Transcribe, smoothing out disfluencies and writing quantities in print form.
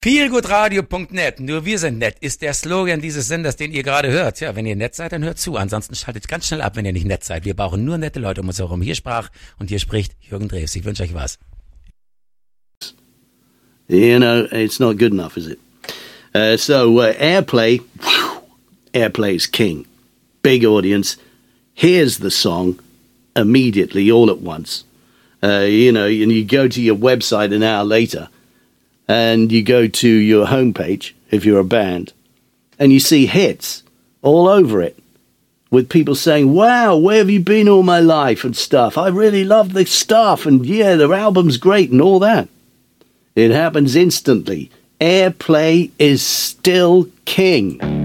Feelgoodradio.net, nur wir sind nett, ist der Slogan dieses Senders, den ihr gerade hört. Ja, wenn ihr nett seid, dann hört zu. Ansonsten schaltet ganz schnell ab, wenn ihr nicht nett seid. Wir brauchen nur nette Leute um uns herum. Hier sprach und hier spricht Jürgen Drews. Ich wünsche euch was. You know, it's not good enough, is it? Airplay, Airplay is king. Big audience. Here's the song immediately, all at once. You know, and you go to your website an hour later, and you go to your homepage, if you're a band, and you see hits all over it, with people saying, wow, where have you been all my life and stuff? I really love this stuff, and yeah, their album's great and all that. It happens instantly. Airplay is still king.